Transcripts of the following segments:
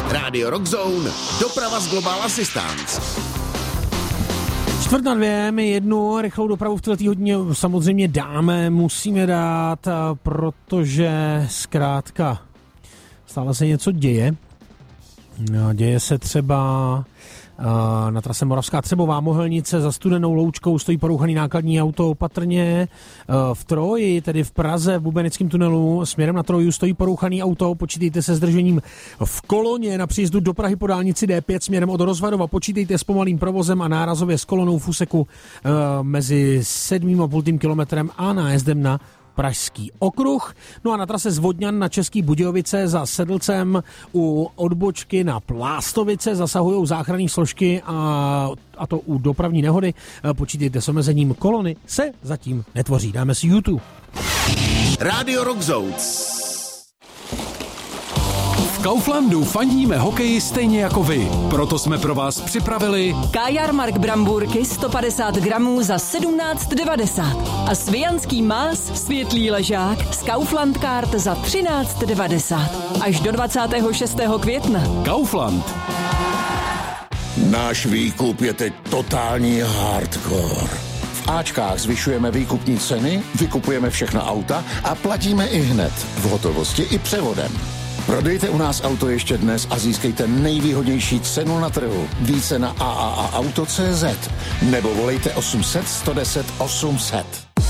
Rádio Rockzone, doprava z Global Assistance. 1:45, my jednu rychlou dopravu v této hodině samozřejmě dáme, musíme dát, protože zkrátka stále se něco děje. Děje se třeba na trase Moravská Třebová Mohelnice za Studenou Loučkou stojí porouchaný nákladní auto opatrně. V Troji, tedy v Praze v Bubenickém tunelu směrem na Troju stojí porouchaný auto. Počítejte se zdržením v koloně na příjezdu do Prahy po dálnici D5 směrem od Rozvadova. Počítejte s pomalým provozem a nárazově s kolonou v úseku mezi 7,5 kilometrem a nájezdem na Pražský okruh. No a na trase z Vodňan na Český Budějovice za Sedlcem u odbočky na Plástovice zasahujou záchranné složky a to u dopravní nehody. Počítejte s omezením, kolony se zatím netvoří. Dáme si YouTube. Rádio Rockzone. V Kauflandu fandíme hokeji stejně jako vy. Proto jsme pro vás připravili Kajarmark Bramburky 150 gramů za 17,90 a Svijanský más světlý ležák z Kaufland Card za 13,90 až do 26. května. Kaufland. Náš výkup je teď totální hardcore. V Ačkách zvyšujeme výkupní ceny, vykupujeme všechna auta a platíme i hned, v hotovosti i převodem. Prodejte u nás auto ještě dnes a získejte nejvýhodnější cenu na trhu. Více na AAAauto.cz nebo volejte 800 110 800.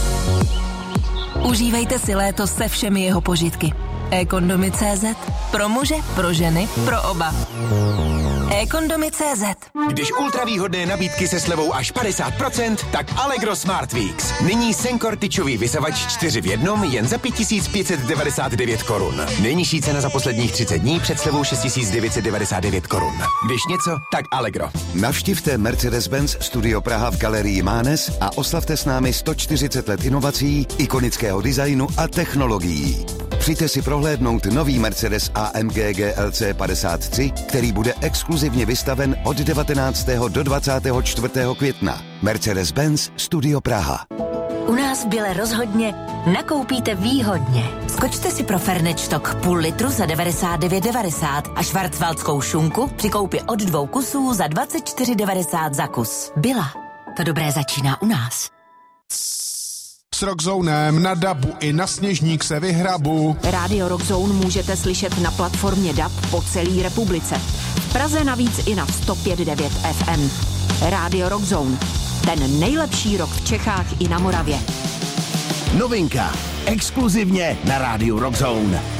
Užívejte si léto se všemi jeho požitky. eKondomy.cz. Pro muže, pro ženy, pro oba. eKondomy.cz. Když ultravýhodné nabídky se slevou až 50%, tak Allegro Smart Weeks. Nyní Senkor tyčový vysavač 4 v 1 jen za 5599 korun. Nejnižší cena za posledních 30 dní před slevou 6999 korun. Když něco, tak Allegro. Navštivte Mercedes-Benz Studio Praha v galerii Mánes a oslavte s námi 140 let inovací, ikonického designu a technologií. Přijďte si prohlédnout nový Mercedes AMG GLC 53, který bude exkluzivně vystaven od 19. do 24. května. Mercedes-Benz Studio Praha. U nás v Bile rozhodně nakoupíte výhodně. Skočte si pro Fernečtok půl litru za 99,90 a švarcvaldskou šunku při koupi od 2 kusů za 24,90 za kus. Bila. To dobré začíná u nás. S Rockzonem na dabu i na Sněžník se vyhrabu. Rádio Rockzone můžete slyšet na platformě DAB po celé republice. V Praze navíc i na 105,9 FM. Rádio Rockzone. Ten nejlepší rock v Čechách i na Moravě. Novinka. Exkluzivně na Rádiu Rockzone.